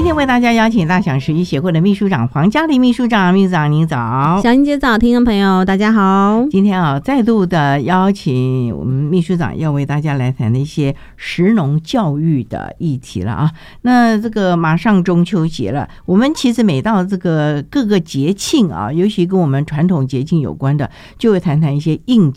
天为大家邀请大享食育协会的秘书长黄嘉玲秘书长，秘书长您早。 小英姐早，听众朋友大家好。 今天再度的邀请我们秘书长要为大家来谈的一些食农教育的议题了啊。那这个马上中秋节了，我们其实每到这个各个节庆啊，尤其跟我们传统节庆有关的，就会谈谈一些应